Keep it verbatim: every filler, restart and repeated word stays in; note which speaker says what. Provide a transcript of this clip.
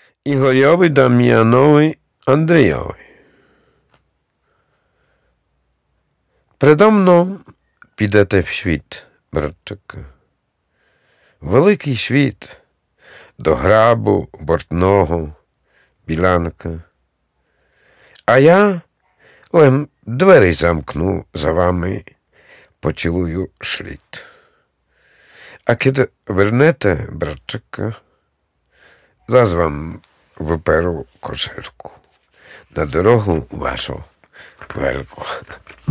Speaker 1: Ігорьові, Дам'янові, Андрійові. Предо мною підете в світ, братчику. Великий світ, до грабу бортного, білянка. А я лем двері замкну за вами, поцілую шліт. А коли вернете, братчику, заз вам виперу кошельку на дорогу вашу велику.